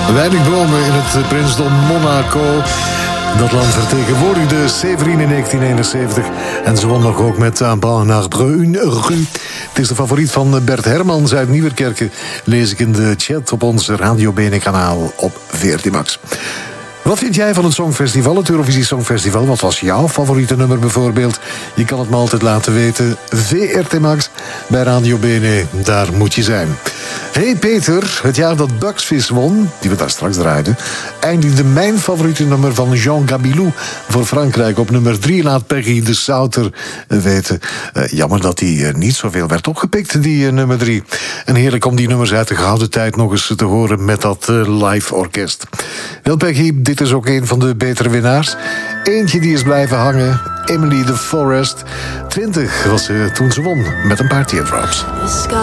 Weinig bomen in het prinsdom Monaco. Dat land vertegenwoordigde Séverine in 1971. En ze won nog ook met Un pas naar une rue. Het is de favoriet van Bert Hermans uit Nieuwerkerken. Lees ik in de chat op ons Radio Bene kanaal op VRT Max. Wat vind jij van het Songfestival, het Eurovisie Songfestival? Wat was jouw favoriete nummer bijvoorbeeld? Je kan het me altijd laten weten. VRT Max bij Radio Bene, daar moet je zijn. Hey Peter, het jaar dat Bugs Fizz won, die we daar straks draaiden, eindigde mijn favoriete nummer van Jean Gabilou voor Frankrijk op nummer 3. Laat Peggy de Souter weten. Jammer dat die niet zoveel werd opgepikt, die nummer 3. En heerlijk om die nummers uit de gouden tijd nog eens te horen met dat live orkest. Wel Peggy, dit is ook een van de betere winnaars. Eentje die is blijven hangen, Emily de Forest. 20 was ze toen ze won met een paar teardrops.